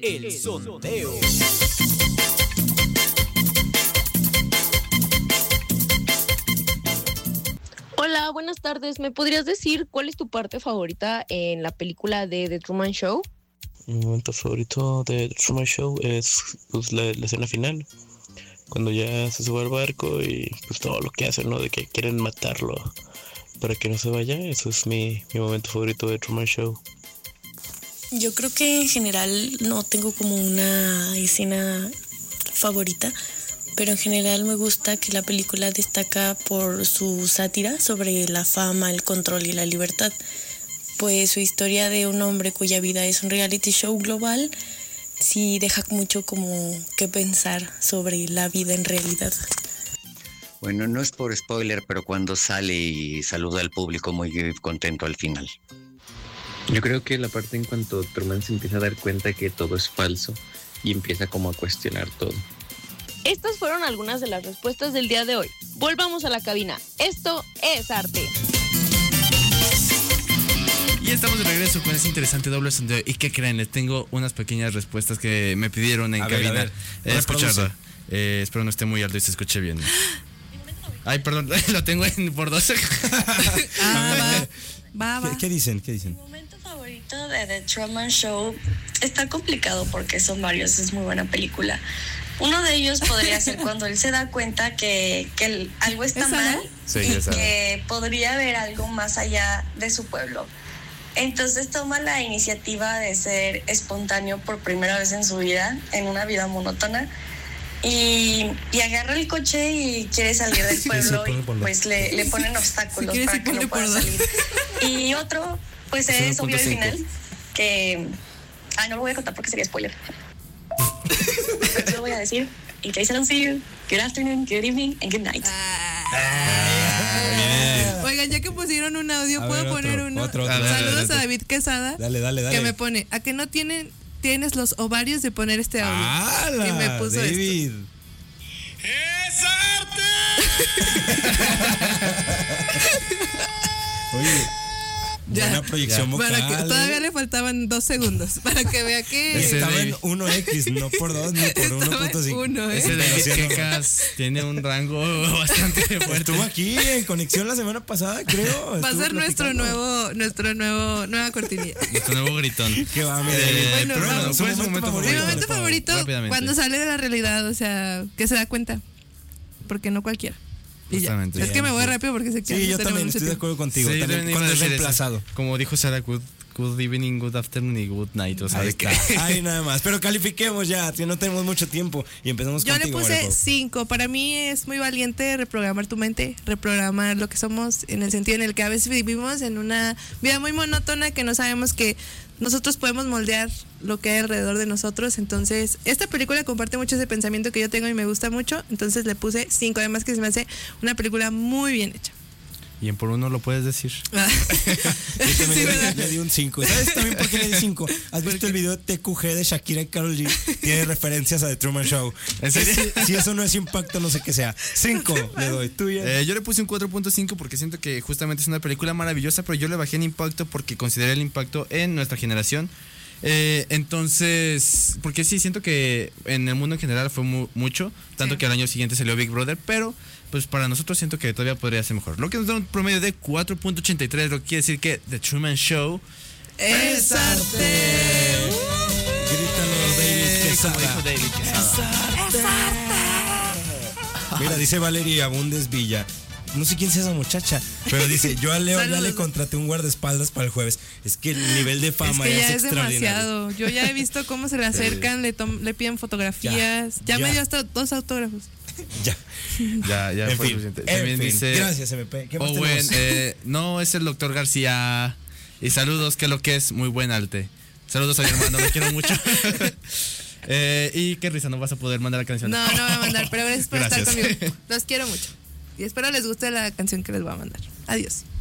El sondeo. Hola, buenas tardes. ¿Me podrías decir cuál es tu parte favorita en la película de The Truman Show? Mi momento favorito de The Truman Show es pues, la escena final, cuando ya se sube al barco y pues todo lo que hacen, ¿no? De que quieren matarlo para que no se vaya. Eso es mi momento favorito de The Truman Show. Yo creo que en general no tengo como una escena favorita, pero en general me gusta que la película destaca por su sátira sobre la fama, el control y la libertad. Pues su historia de un hombre cuya vida es un reality show global sí deja mucho como que pensar sobre la vida en realidad. Bueno, no es por spoiler, pero cuando sale y saluda al público muy contento al final. Yo creo que la parte en cuanto Truman se empieza a dar cuenta que todo es falso y empieza como a cuestionar todo. Estas fueron algunas de las respuestas del día de hoy. Volvamos a la cabina. Esto es arte. Y estamos de regreso con ese interesante doble sondeo. ¿Y qué creen? Les tengo unas pequeñas respuestas que me pidieron en cabina. Escucharla. Espero no esté muy alto y se escuche bien. Ay, perdón, lo tengo por 12. Va. ¿Qué dicen? Mi momento favorito de The Truman Show está complicado porque son varios, es muy buena película. Uno de ellos podría ser cuando él se da cuenta que algo está mal y que podría haber algo más allá de su pueblo. Entonces toma la iniciativa de ser espontáneo por primera vez en su vida, en una vida monótona, y agarra el coche y quiere salir del pueblo y pues le ponen obstáculos para que no pueda salir. Y otro, pues es obvio el final, que... no lo voy a contar porque sería spoiler. Pero lo voy a decir. In case I don't see you, good afternoon, good evening, and good night. Oigan, ya que pusieron un audio, ¿puedo poner uno? Otro. Saludos a David Quesada. Dale. Que me pone, ¿a que no tienes los ovarios de poner este audio? ¡Hala! Y me puso David. esto. ¡Es arte! Oye, buena proyección vocal. Todavía le faltaban 2 segundos para que vea que estaba en 1X, no por 2 ni por 1.5. Ese de Quecas tiene un rango bastante fuerte. Estuvo aquí en conexión la semana pasada, creo. Va a ser nueva cortinilla. Nuestro nuevo gritón. ¿Qué va, bueno, ¿cuál es su momento favorito? Mi momento favorito cuando sale de la realidad, o sea, que se da cuenta. Porque no cualquiera. Y ya. Es que me voy rápido porque sé que sí, yo también estoy de acuerdo contigo. Sí, también cuando es reemplazado. Como dijo Sara, good evening, good afternoon y good night. O sea, de que ay, nada más. Pero califiquemos ya, si no tenemos mucho tiempo y empezamos contigo. Yo le puse 5. Para mí es muy valiente reprogramar tu mente, reprogramar lo que somos, en el sentido en el que a veces vivimos en una vida muy monótona que no sabemos que nosotros podemos moldear lo que hay alrededor de nosotros. Entonces, esta película comparte mucho ese pensamiento que yo tengo y me gusta mucho. Entonces le puse 5. Además que se me hace una película muy bien hecha. Y en por uno lo puedes decir. Yo también le di un 5. ¿Sabes también por qué le di 5? ¿Has visto el video TQG de Shakira y Karol G? Tiene referencias a The Truman Show. ¿En serio? Si eso no es impacto, no sé qué sea. 5 le doy. ¿Tú ya? Yo le puse un 4.5 porque siento que justamente es una película maravillosa, pero yo le bajé en impacto porque consideré el impacto en nuestra generación. Entonces, porque sí, siento que en el mundo en general fue mucho, tanto que al año siguiente salió Big Brother, pero pues para nosotros siento que todavía podría ser mejor. Lo que nos da un promedio de 4.83, lo que quiere decir que The Truman Show es arte. Grítalo, David Quesada. Como dijo David Quesada. Es arte. Mira, dice Valeria Bundes Villa. No sé quién sea esa muchacha, pero dice, yo a Leo ya le contraté un guardaespaldas para el jueves. Es que el nivel de fama es es extraordinario. Demasiado. Yo ya he visto cómo se le acercan, le piden fotografías. Ya me dio hasta 2 autógrafos. Ya fue fin, suficiente. También dice, gracias, MP. ¿Qué más Owen, tenemos? no, es el doctor García. Y saludos, que lo que es muy buen arte. Saludos a mi hermano, lo quiero mucho. Y qué risa, no vas a poder mandar la canción. No voy a mandar, pero gracias por estar conmigo. Los quiero mucho. Y espero les guste la canción que les voy a mandar. Adiós.